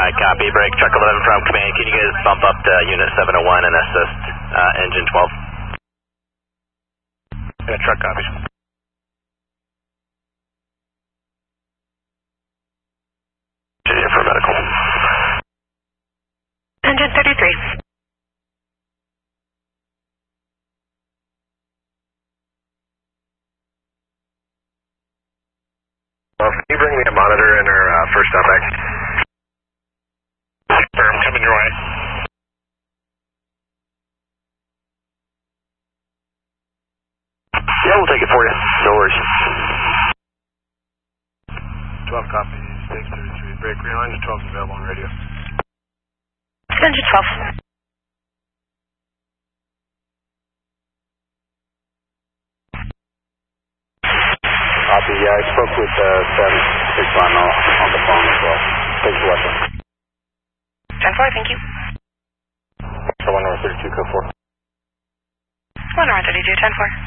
Copy. Break. Truck 11 from command. Can you guys bump up to unit 701 and assist engine 12? Yeah, truck copy. For medical. Engine 33. Can you bring me a monitor in our first outback? Firm, coming your way. Yeah, we'll take it for you. No worries. 12 copy, 633. Break green line, 12 is available on radio. Engine 12. Copy, yeah, I spoke with Sam 6 on the phone as well. Thanks for watching. 10-4, thank you. So 1 hour 32, code 4. 1 hour 32, 10-4.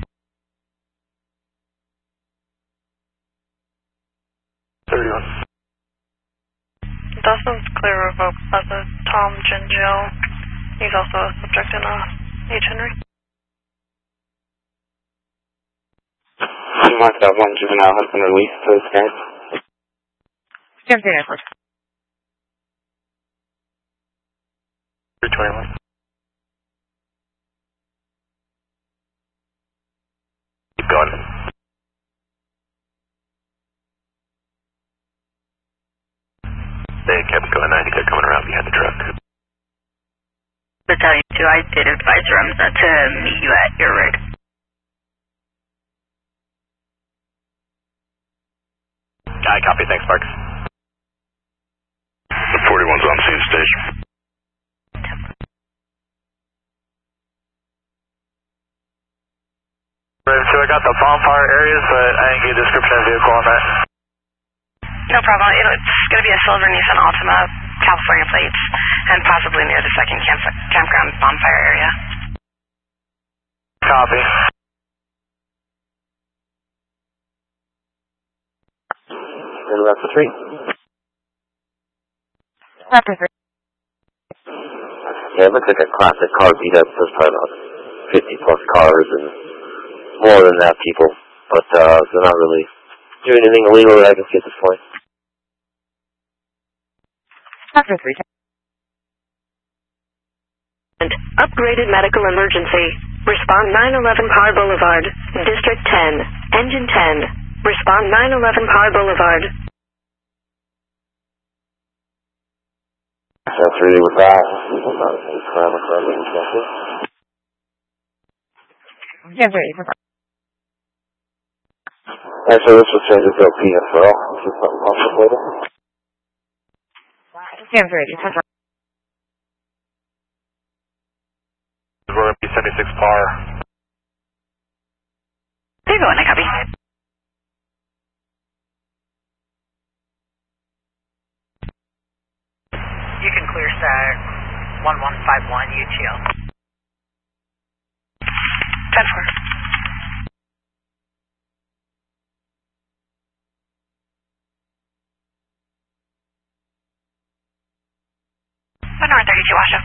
Dustin's clear revoke Plaza Tom Gingell. He's also a subject in H. Henry. You marked out 1 juvenile has been released to his parents. Campaign effort. 321. Keep going. They kept going. I think they're coming around behind the truck. Battalion 2, I did advise Ramza to meet you at your rig. I copy. Thanks, Mark. The 41's on scene station. So I got the bonfire areas, but I didn't get a description of the vehicle on that. No problem. It's going to be a silver Nissan Altima, California plates, and possibly near the second campground bonfire area. Copy. And Raptor 3. Raptor 3. Yeah, it looks like a classic car beat up. There's probably about 50 plus cars and more than that people. But they're not really doing anything illegal that I can see at this point. Raptor 3. Upgraded medical emergency. Respond 911 Par Boulevard. District 10. Engine 10. Respond 911 Par Boulevard. That's really with that. Yeah, very. And so this was changed to PSL. Is this something possible later? Yeah, very. We're going to be 76 par. There you go, I copy. You can clear SAG 1151 UTL. 10-4. Washoe.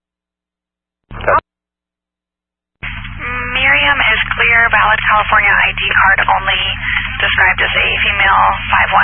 Miriam is clear, valid California ID card only, described as a female 5'1".